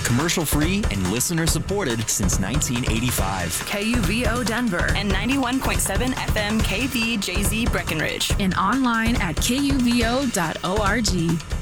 commercial-free and listener-supported since 1985. KUVO Denver and 91.7 FM KVJZ Breckenridge. and online at kuvo.org.